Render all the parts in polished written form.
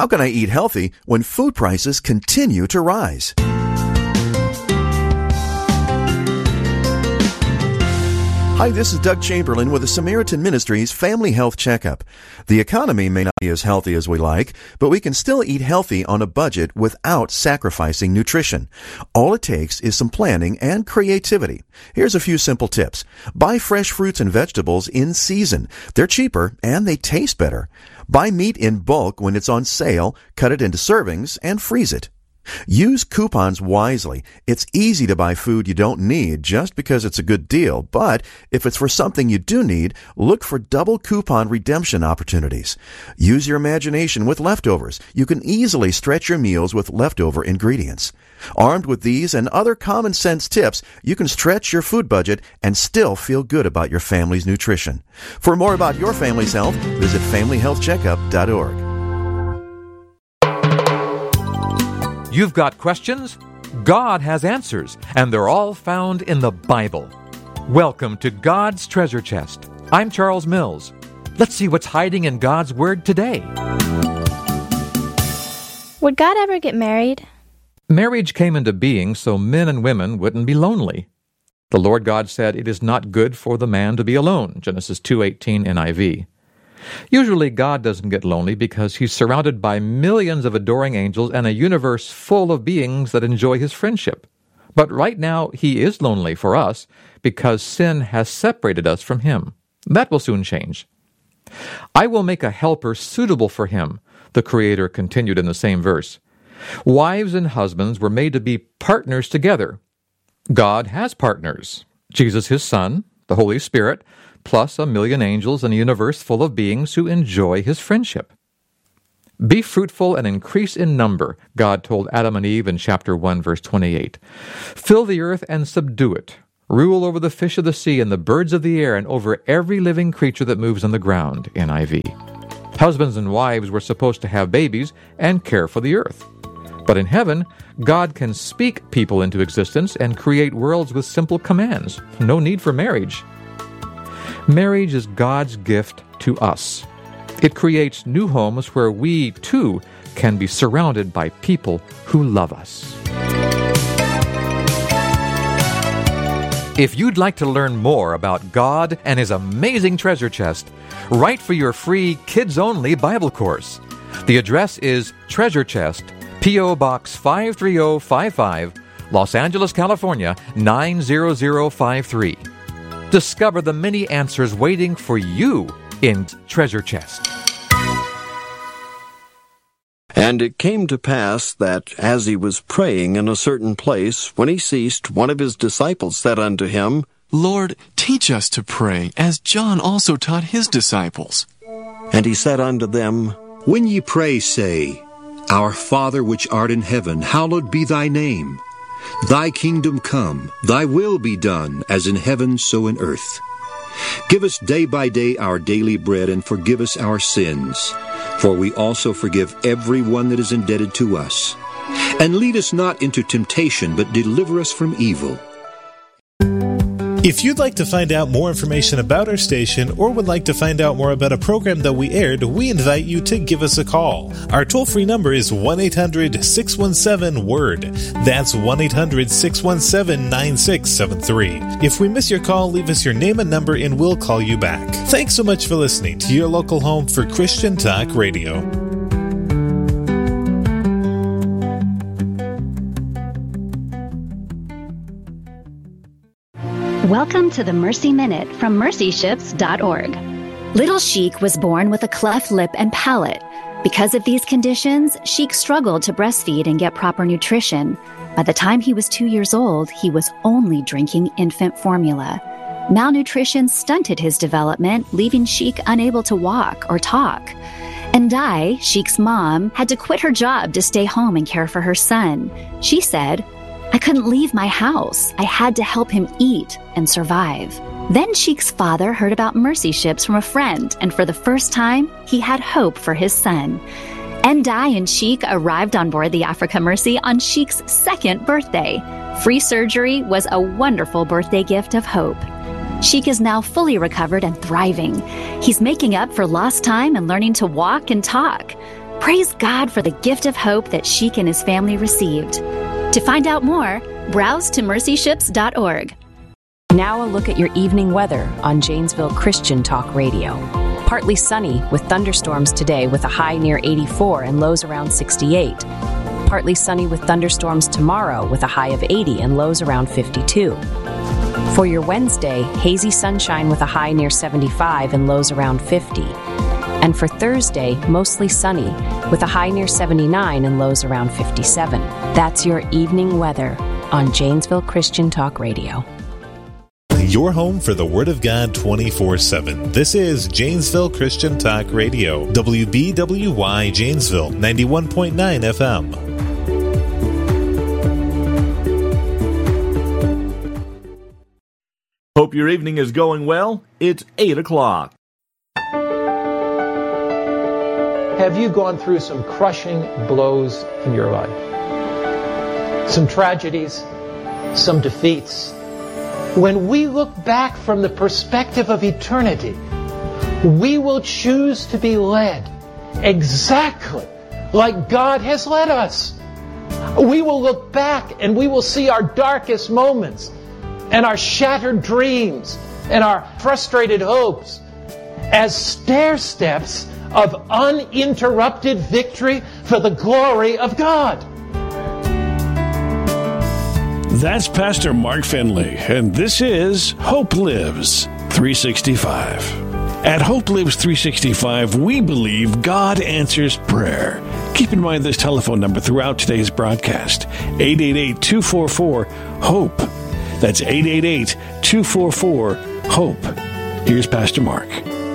How can I eat healthy when food prices continue to rise? Hi, this is Doug Chamberlain with the Samaritan Ministries Family Health Checkup. The economy may not be as healthy as we like, but we can still eat healthy on a budget without sacrificing nutrition. All it takes is some planning and creativity. Here's a few simple tips. Buy fresh fruits and vegetables in season. They're cheaper and they taste better. Buy meat in bulk when it's on sale, cut it into servings, and freeze it. Use coupons wisely. It's easy to buy food you don't need just because it's a good deal, but if it's for something you do need, look for double coupon redemption opportunities. Use your imagination with leftovers. You can easily stretch your meals with leftover ingredients. Armed with these and other common sense tips, you can stretch your food budget and still feel good about your family's nutrition. For more about your family's health, visit FamilyHealthCheckup.org. You've got questions? God has answers, and they're all found in the Bible. Welcome to God's Treasure Chest. I'm Charles Mills. Let's see what's hiding in God's Word today. Would God ever get married? Marriage came into being so men and women wouldn't be lonely. The Lord God said, "It is not good for the man to be alone," Genesis 2:18 NIV. Usually God doesn't get lonely because He's surrounded by millions of adoring angels and a universe full of beings that enjoy His friendship. But right now He is lonely for us because sin has separated us from Him. That will soon change. "I will make a helper suitable for him," the Creator continued in the same verse. Wives and husbands were made to be partners together. God has partners. Jesus, His Son, the Holy Spirit, plus a million angels and a universe full of beings who enjoy His friendship. "Be fruitful and increase in number," God told Adam and Eve in chapter 1, verse 28. "Fill the earth and subdue it. Rule over the fish of the sea and the birds of the air and over every living creature that moves on the ground," NIV. Husbands and wives were supposed to have babies and care for the earth. But in heaven, God can speak people into existence and create worlds with simple commands. No need for marriage. Marriage is God's gift to us. It creates new homes where we, too, can be surrounded by people who love us. If you'd like to learn more about God and His amazing treasure chest, write for your free kids-only Bible course. The address is Treasure Chest, P.O. Box 53055, Los Angeles, California, 90053. Discover the many answers waiting for you in Treasure Chest. And it came to pass that, as he was praying in a certain place, when he ceased, one of his disciples said unto him, Lord, teach us to pray, as John also taught his disciples. And he said unto them, When ye pray, say, Our Father which art in heaven, hallowed be thy name. Thy kingdom come, thy will be done, as in heaven so in earth. Give us day by day our daily bread, and forgive us our sins, for we also forgive every one that is indebted to us. And lead us not into temptation, but deliver us from evil. If you'd like to find out more information about our station or would like to find out more about a program that we aired, we invite you to give us a call. Our toll-free number is 1-800-617-WORD. That's 1-800-617-9673. If we miss your call, leave us your name and number and we'll call you back. Thanks so much for listening to your local home for Christian Talk Radio. Welcome to the Mercy Minute from mercyships.org. Little Sheik was born with a cleft lip and palate. Because of these conditions, Sheik struggled to breastfeed and get proper nutrition. By the time he was 2 years old, he was only drinking infant formula. Malnutrition stunted his development, leaving Sheik unable to walk or talk. And Dai, Sheik's mom, had to quit her job to stay home and care for her son. She said, I couldn't leave my house. I had to help him eat and survive. Then Sheik's father heard about Mercy Ships from a friend, and for the first time, he had hope for his son. Ndai and Sheik arrived on board the Africa Mercy on Sheik's second birthday. Free surgery was a wonderful birthday gift of hope. Sheik is now fully recovered and thriving. He's making up for lost time and learning to walk and talk. Praise God for the gift of hope that Sheik and his family received. To find out more, browse to mercyships.org. Now a look at your evening weather on Janesville Christian Talk Radio. Partly sunny with thunderstorms today with a high near 84 and lows around 68. Partly sunny with thunderstorms tomorrow with a high of 80 and lows around 52. For your Wednesday, hazy sunshine with a high near 75 and lows around 50. And for Thursday, mostly sunny with a high near 79 and lows around 57. That's your evening weather on Janesville Christian Talk Radio. Your home for the Word of God 24/7. This is Janesville Christian Talk Radio. WBWY Janesville, 91.9 FM. Hope your evening is going well. It's 8 o'clock. Have you gone through some crushing blows in your life? Some tragedies, some defeats? When we look back from the perspective of eternity, we will choose to be led exactly like God has led us. We will look back and we will see our darkest moments and our shattered dreams and our frustrated hopes as stair steps of uninterrupted victory for the glory of God. That's Pastor Mark Finley, and this is Hope Lives 365. At Hope Lives 365, we believe God answers prayer. Keep in mind this telephone number throughout today's broadcast, 888-244-HOPE. That's 888-244-HOPE. Here's Pastor Mark.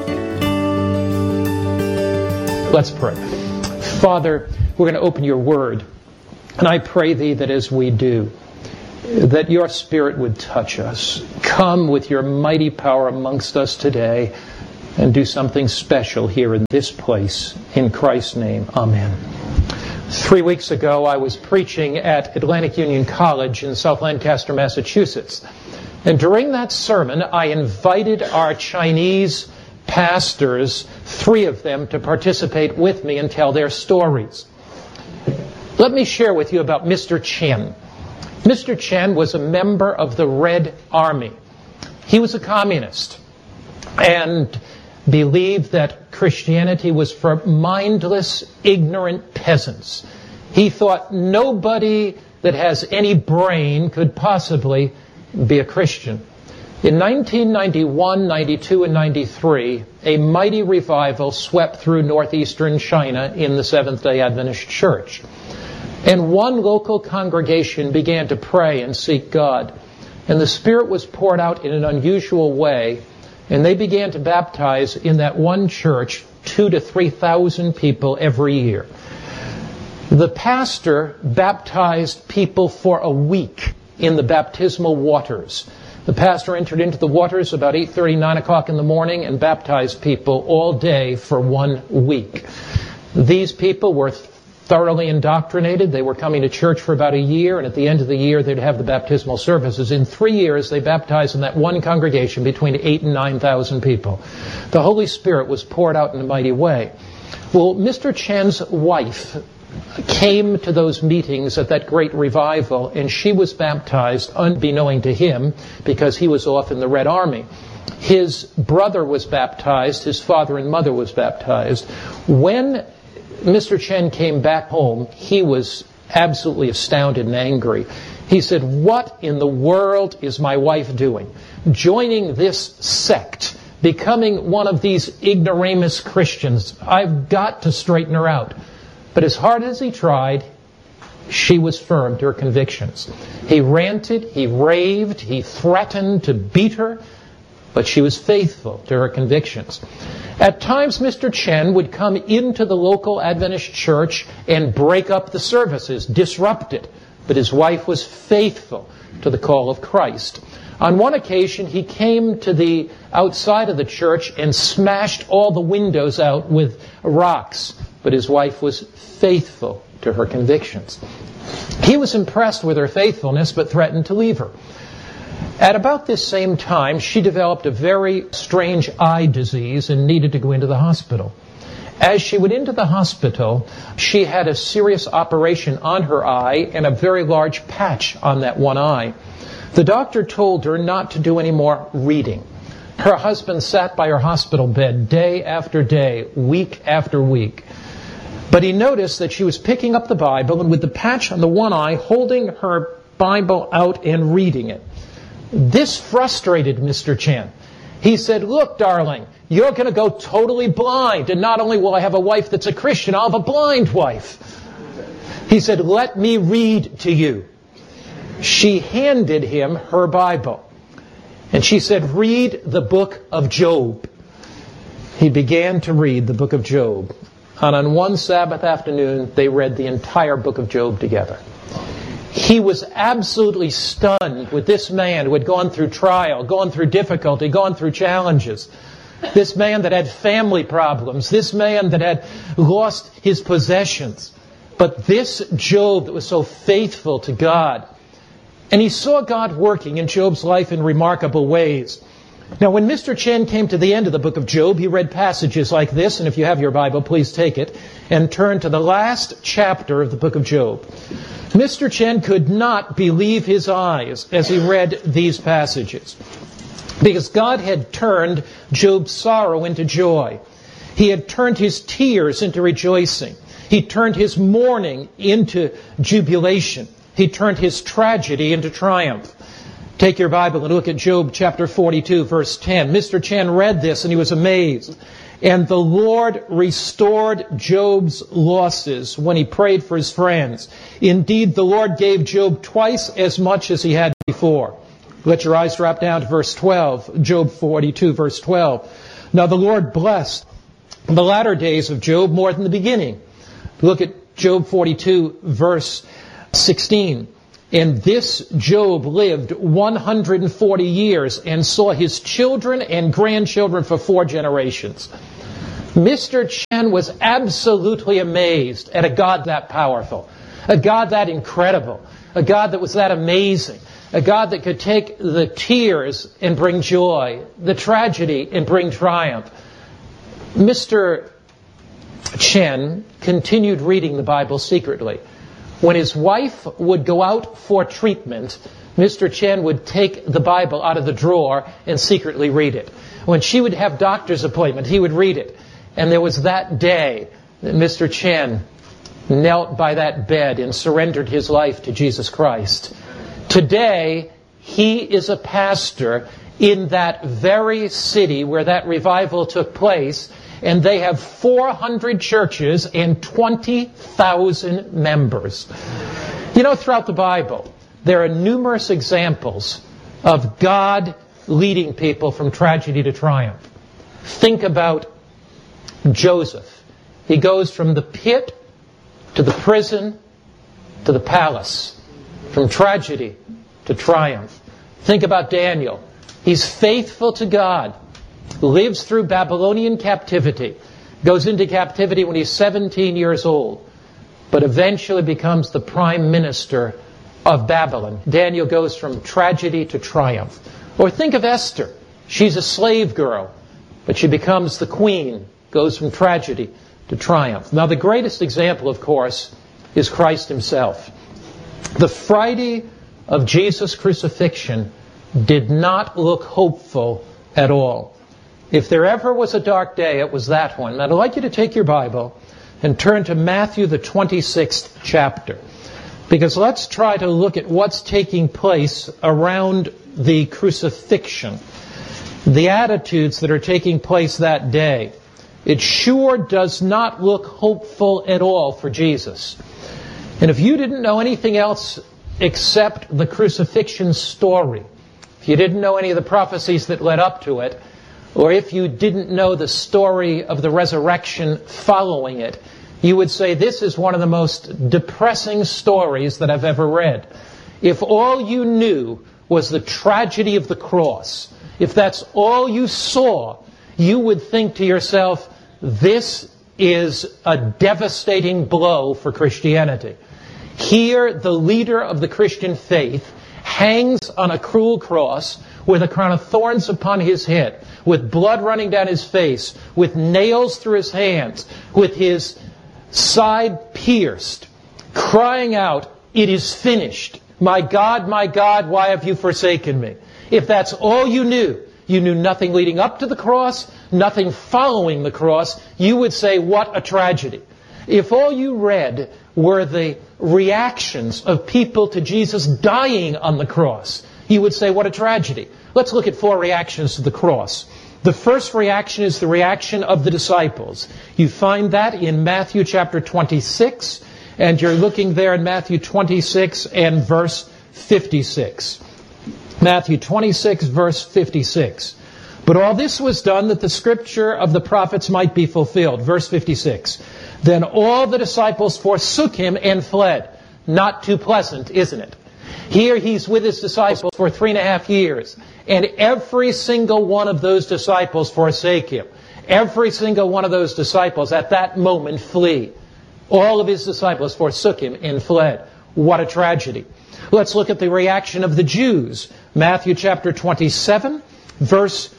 Let's pray. Father, we're going to open your word, and I pray thee that as we do, that your Spirit would touch us. Come with your mighty power amongst us today and do something special here in this place. In Christ's name, amen. 3 weeks ago, I was preaching at Atlantic Union College in South Lancaster, Massachusetts. And during that sermon, I invited our Chinese pastors, 3 of them, to participate with me and tell their stories. Let me share with you about Mr. Chen. Mr. Chen was a member of the Red Army. He was a communist and believed that Christianity was for mindless, ignorant peasants. He thought nobody that has any brain could possibly be a Christian. In 1991, 92, and 93, a mighty revival swept through northeastern China in the Seventh-day Adventist Church. And one local congregation began to pray and seek God. And the Spirit was poured out in an unusual way. And they began to baptize in that one church 2,000 to 3,000 people every year. The pastor baptized people for a week in the baptismal waters. The pastor entered into the waters about 8:30, 9 o'clock in the morning and baptized people all day for 1 week. These people were thoroughly indoctrinated. They were coming to church for about a year, and at the end of the year they'd have the baptismal services. In 3 years they baptized in that one congregation between 8,000 and 9,000 people. The Holy Spirit was poured out in a mighty way. Well, Mr. Chen's wife came to those meetings at that great revival, and she was baptized unbeknown to him because he was off in the Red Army. His brother was baptized, his father and mother was baptized. When Mr. Chen came back home, he was absolutely astounded and angry. He said, "What in the world is my wife doing? Joining this sect, becoming one of these ignoramus Christians. I've got to straighten her out." But as hard as he tried, she was firm to her convictions. He ranted, he raved, he threatened to beat her, but she was faithful to her convictions. At times, Mr. Chen would come into the local Adventist church and break up the services, disrupt it. But his wife was faithful to the call of Christ. On one occasion, he came to the outside of the church and smashed all the windows out with rocks. But his wife was faithful to her convictions. He was impressed with her faithfulness, but threatened to leave her. At about this same time, she developed a very strange eye disease and needed to go into the hospital. As she went into the hospital, she had a serious operation on her eye and a very large patch on that one eye. The doctor told her not to do any more reading. Her husband sat by her hospital bed day after day, week after week. But he noticed that she was picking up the Bible and with the patch on the one eye, holding her Bible out and reading it. This frustrated Mr. Chen. He said, "Look, darling, you're going to go totally blind, and not only will I have a wife that's a Christian, I'll have a blind wife." He said, "Let me read to you." She handed him her Bible, and she said, "Read the book of Job." He began to read the book of Job, and on one Sabbath afternoon, they read the entire book of Job together. He was absolutely stunned with this man who had gone through trial, gone through difficulty, gone through challenges. This man that had family problems. This man that had lost his possessions. But this Job that was so faithful to God. And he saw God working in Job's life in remarkable ways. Now, when Mr. Chen came to the end of the book of Job, he read passages like this. And if you have your Bible, please take it and turn to the last chapter of the book of Job. Mr. Chen could not believe his eyes as he read these passages, because God had turned Job's sorrow into joy. He had turned his tears into rejoicing. He turned his mourning into jubilation. He turned his tragedy into triumph. Take your Bible and look at Job chapter 42, verse 10. Mr. Chen read this and he was amazed. "And the Lord restored Job's losses when he prayed for his friends. Indeed, the Lord gave Job twice as much as he had before." Let your eyes drop down to verse 12. Job 42, verse 12. "Now the Lord blessed the latter days of Job more than the beginning." Look at Job 42, verse 16. "And this Job lived 140 years and saw his children and grandchildren for 4 generations. Mr. Chen was absolutely amazed at a God that powerful, a God that incredible, a God that was that amazing, a God that could take the tears and bring joy, the tragedy and bring triumph. Mr. Chen continued reading the Bible secretly. When his wife would go out for treatment, Mr. Chen would take the Bible out of the drawer and secretly read it. When she would have doctor's appointment, he would read it. And there was that day that Mr. Chen knelt by that bed and surrendered his life to Jesus Christ. Today, he is a pastor in that very city where that revival took place, and they have 400 churches and 20,000 members. You know, throughout the Bible, there are numerous examples of God leading people from tragedy to triumph. Think about Joseph. He goes from the pit to the prison to the palace, from tragedy to triumph. Think about Daniel. He's faithful to God, lives through Babylonian captivity, goes into captivity when he's 17 years old, but eventually becomes the prime minister of Babylon. Daniel goes from tragedy to triumph. Or think of Esther. She's a slave girl, but she becomes the queen, goes from tragedy to triumph. Now, the greatest example, of course, is Christ himself. The Friday of Jesus' crucifixion did not look hopeful at all. If there ever was a dark day, it was that one. And I'd like you to take your Bible and turn to Matthew, the 26th chapter. Because let's try to look at what's taking place around the crucifixion. The attitudes that are taking place that day. It sure does not look hopeful at all for Jesus. And if you didn't know anything else except the crucifixion story, if you didn't know any of the prophecies that led up to it, or if you didn't know the story of the resurrection following it, you would say this is one of the most depressing stories that I've ever read. If all you knew was the tragedy of the cross, if that's all you saw, you would think to yourself, this is a devastating blow for Christianity. Here, the leader of the Christian faith hangs on a cruel cross with a crown of thorns upon his head, with blood running down his face, with nails through his hands, with his side pierced, crying out, "It is finished. My God, why have you forsaken me?" If that's all you knew nothing leading up to the cross, nothing following the cross, you would say, what a tragedy. If all you read were the reactions of people to Jesus dying on the cross, you would say, what a tragedy. Let's look at 4 reactions to the cross. The first reaction is the reaction of the disciples. You find that in Matthew chapter 26, and you're looking there in Matthew 26 and verse 56. Matthew 26, verse 56. But all this was done that the scripture of the prophets might be fulfilled. Verse 56. Then all the disciples forsook him and fled. Not too pleasant, isn't it? Here he's with his disciples for 3.5 years. And every single one of those disciples forsake him. Every single one of those disciples at that moment flee. All of his disciples forsook him and fled. What a tragedy. Let's look at the reaction of the Jews. Matthew chapter 27, verse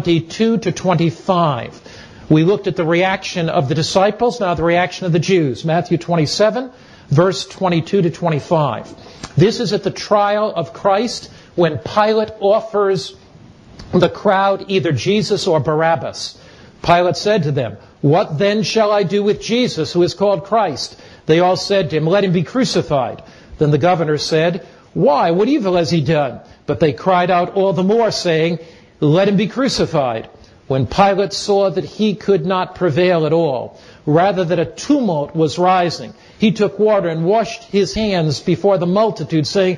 22 to 25. We looked at the reaction of the disciples, now the reaction of the Jews. Matthew 27, verse 22 to 25. This is at the trial of Christ when Pilate offers the crowd either Jesus or Barabbas. Pilate said to them, "What then shall I do with Jesus, who is called Christ?" They all said to him, "Let him be crucified." Then the governor said, "Why? What evil has he done?" But they cried out all the more, saying, "Let him be crucified." When Pilate saw that he could not prevail at all, rather that a tumult was rising, he took water and washed his hands before the multitude, saying,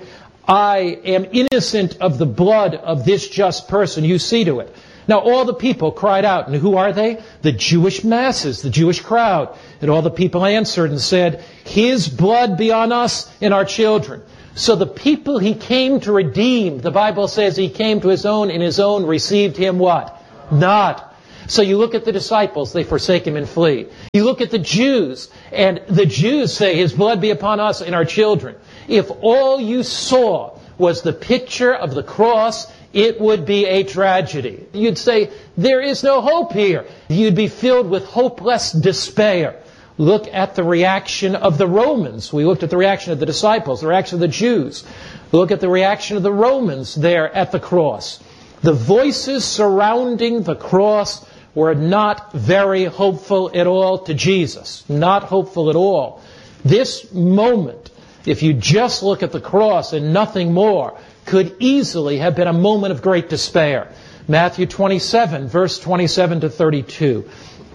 "I am innocent of the blood of this just person. You see to it." Now all the people cried out, and who are they? The Jewish masses, the Jewish crowd. And all the people answered and said, "His blood be on us and our children." So the people he came to redeem, the Bible says he came to his own, and his own received him what? Not. So you look at the disciples, they forsake him and flee. You look at the Jews, and the Jews say, "His blood be upon us and our children." If all you saw was the picture of the cross, it would be a tragedy. You'd say, there is no hope here. You'd be filled with hopeless despair. Look at the reaction of the Romans. We looked at the reaction of the disciples, the reaction of the Jews. Look at the reaction of the Romans there at the cross. The voices surrounding the cross were not very hopeful at all to Jesus. Not hopeful at all. This moment, if you just look at the cross and nothing more, could easily have been a moment of great despair. Matthew 27, verse 27 to 32.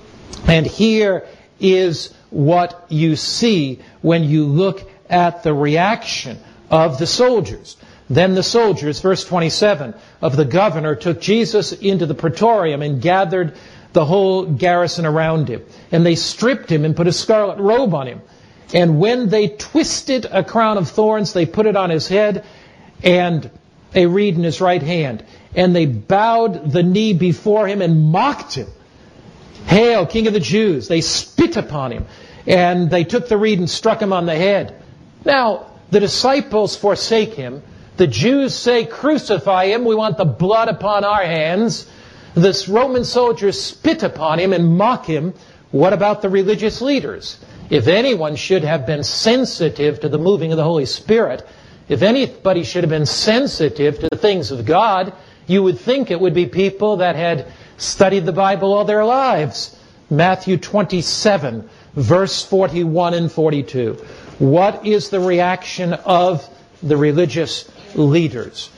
And here is what you see when you look at the reaction of the soldiers. Then the soldiers, verse 27, of the governor took Jesus into the praetorium and gathered the whole garrison around him. And they stripped him and put a scarlet robe on him. And when they twisted a crown of thorns, they put it on his head and a reed in his right hand. And they bowed the knee before him and mocked him. "Hail, King of the Jews!" They spit upon him. And they took the reed and struck him on the head. Now, the disciples forsake him. The Jews say, "Crucify him. We want the blood upon our hands." The Roman soldiers spit upon him and mock him. What about the religious leaders? If anyone should have been sensitive to the moving of the Holy Spirit, if anybody should have been sensitive to the things of God, you would think it would be people that had studied the Bible all their lives. Matthew 27, verse 41 and 42. What is the reaction of the religious leaders?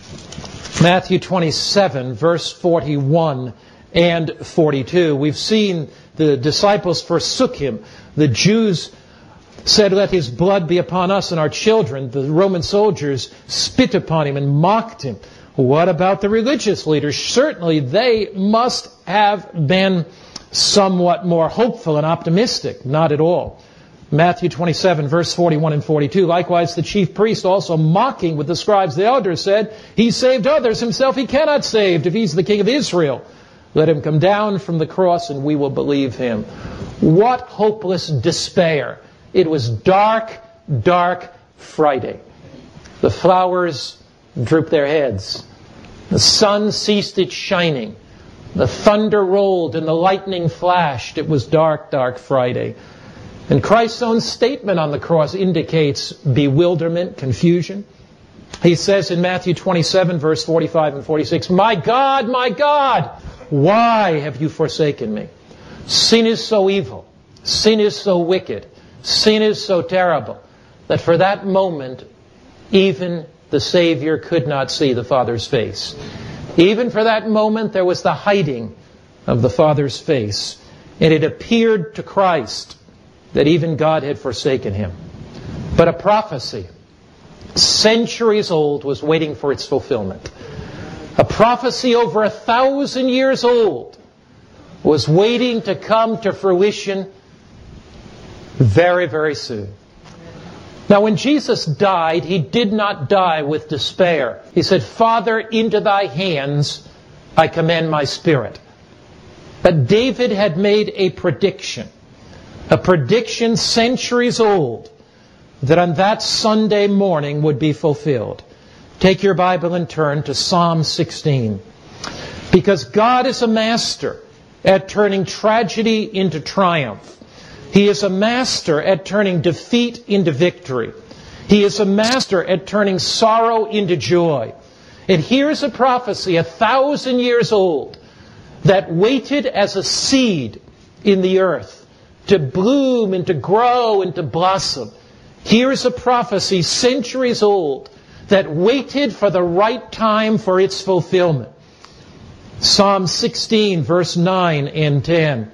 Matthew 27, verse 41 and 42. We've seen the disciples forsook him. The Jews said, "Let his blood be upon us and our children." The Roman soldiers spit upon him and mocked him. What about the religious leaders? Certainly they must have been somewhat more hopeful and optimistic. Not at all. Matthew 27, verse 41 and 42. Likewise, the chief priest also mocking with the scribes, the elders said, "He saved others, himself he cannot save. If he's the king of Israel, let him come down from the cross and we will believe him." What hopeless despair. It was dark, dark Friday. The flowers drooped their heads. The sun ceased its shining. The thunder rolled and the lightning flashed. It was dark, dark Friday. And Christ's own statement on the cross indicates bewilderment, confusion. He says in Matthew 27, verse 45 and 46, my God, why have you forsaken me? Sin is so evil. Sin is so wicked. Sin is so terrible that for that moment, even the Savior could not see the Father's face. Even for that moment, there was the hiding of the Father's face. And it appeared to Christ that even God had forsaken him. But a prophecy, centuries old, was waiting for its fulfillment. A prophecy over 1,000 years old was waiting to come to fruition very, very soon. Now, when Jesus died, he did not die with despair. He said, Father, into thy hands I commend my spirit. But David had made a prediction centuries old, that on that Sunday morning would be fulfilled. Take your Bible and turn to Psalm 16. Because God is a master at turning tragedy into triumph. He is a master at turning defeat into victory. He is a master at turning sorrow into joy. And here's a prophecy 1,000 years old that waited as a seed in the earth to bloom and to grow and to blossom. Here is a prophecy centuries old that waited for the right time for its fulfillment. Psalm 16, verse 9 and 10.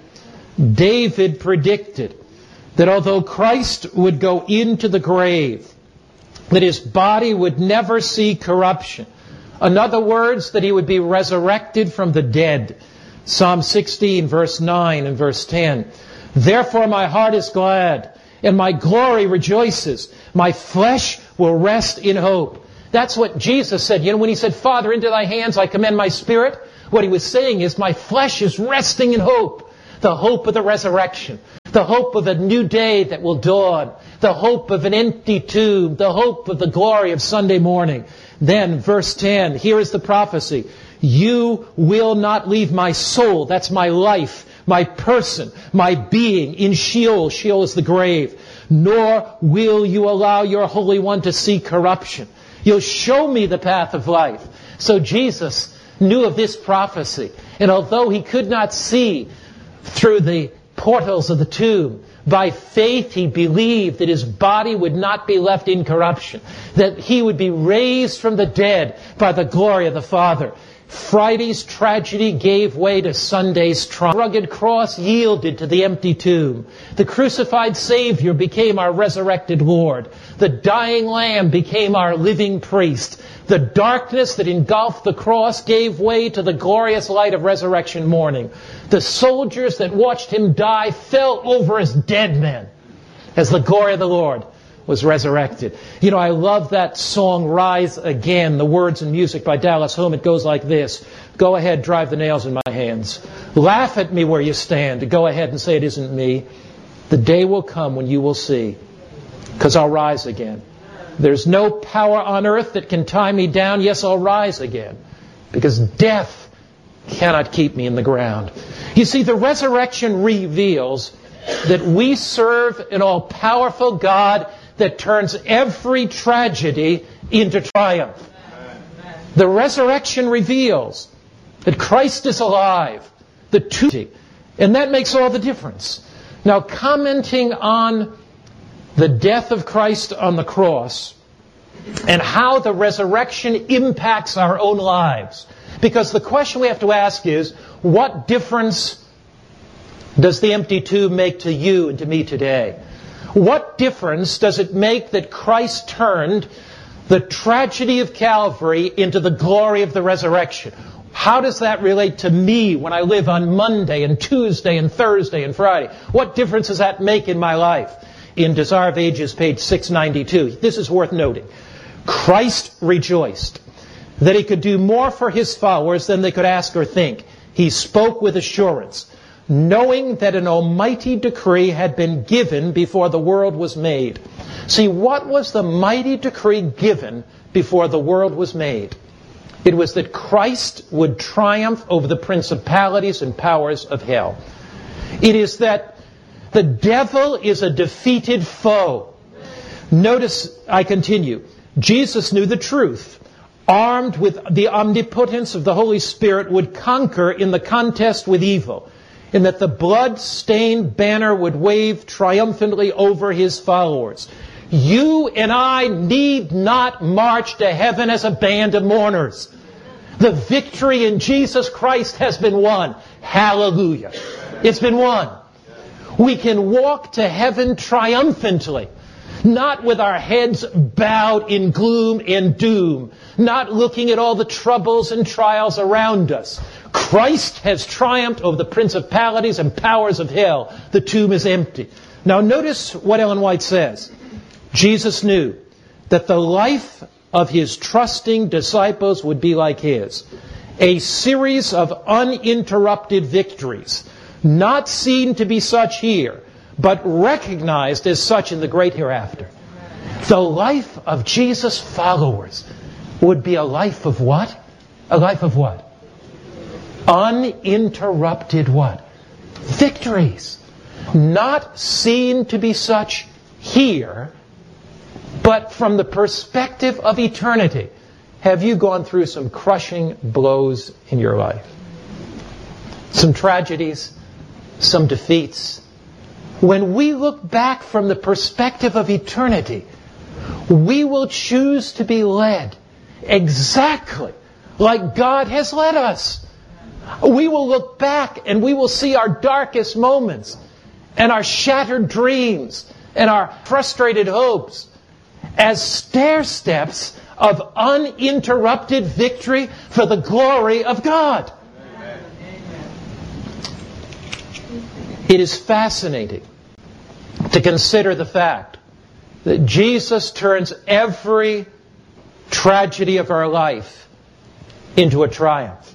David predicted that although Christ would go into the grave, that his body would never see corruption. In other words, that he would be resurrected from the dead. Psalm 16, verse 9 and verse 10. Therefore my heart is glad, and my glory rejoices. My flesh will rest in hope. That's what Jesus said. You know, when he said, Father, into thy hands I commend my spirit, what he was saying is, my flesh is resting in hope. The hope of the resurrection. The hope of a new day that will dawn. The hope of an empty tomb. The hope of the glory of Sunday morning. Then, verse 10, here is the prophecy. You will not leave my soul, that's my life, my person, my being, in Sheol. Sheol is the grave. Nor will you allow your Holy One to see corruption. You'll show me the path of life. So Jesus knew of this prophecy. And although he could not see through the portals of the tomb, by faith he believed that his body would not be left in corruption, that he would be raised from the dead by the glory of the Father. Friday's tragedy gave way to Sunday's triumph. The rugged cross yielded to the empty tomb. The crucified Savior became our resurrected Lord. The dying Lamb became our living priest. The darkness that engulfed the cross gave way to the glorious light of resurrection morning. The soldiers that watched him die fell over as dead men as the glory of the Lord was resurrected. You know, I love that song, Rise Again, the words and music by Dallas Home. It goes like this. Go ahead, drive the nails in my hands. Laugh at me where you stand. Go ahead and say it isn't me. The day will come when you will see, because I'll rise again. There's no power on earth that can tie me down. Yes, I'll rise again, because death cannot keep me in the ground. You see, the resurrection reveals that we serve an all-powerful God that turns every tragedy into triumph. The resurrection reveals that Christ is alive, the tomb, and that makes all the difference. Now, commenting on the death of Christ on the cross and how the resurrection impacts our own lives, because the question we have to ask is, what difference does the empty tomb make to you and to me today? What difference does it make that Christ turned the tragedy of Calvary into the glory of the resurrection? How does that relate to me when I live on Monday and Tuesday and Thursday and Friday? What difference does that make in my life? In Desire of Ages, page 692. This is worth noting. Christ rejoiced that he could do more for his followers than they could ask or think. He spoke with assurance, knowing that an almighty decree had been given before the world was made. See, what was the mighty decree given before the world was made? It was that Christ would triumph over the principalities and powers of hell. It is that the devil is a defeated foe. Notice, I continue, Jesus knew the truth. Armed with the omnipotence of the Holy Spirit, would conquer in the contest with evil, and that the blood-stained banner would wave triumphantly over his followers. You and I need not march to heaven as a band of mourners. The victory in Jesus Christ has been won. Hallelujah. It's been won. We can walk to heaven triumphantly, not with our heads bowed in gloom and doom, not looking at all the troubles and trials around us. Christ has triumphed over the principalities and powers of hell. The tomb is empty. Now notice what Ellen White says. Jesus knew that the life of his trusting disciples would be like his. A series of uninterrupted victories, not seen to be such here, but recognized as such in the great hereafter. The life of Jesus' followers would be a life of what? A life of what? Uninterrupted what? Victories. Not seen to be such here, but from the perspective of eternity. Have you gone through some crushing blows in your life? Some tragedies, some defeats. When we look back from the perspective of eternity, we will choose to be led exactly like God has led us. We will look back and we will see our darkest moments and our shattered dreams and our frustrated hopes as stair steps of uninterrupted victory for the glory of God. Amen. It is fascinating to consider the fact that Jesus turns every tragedy of our life into a triumph.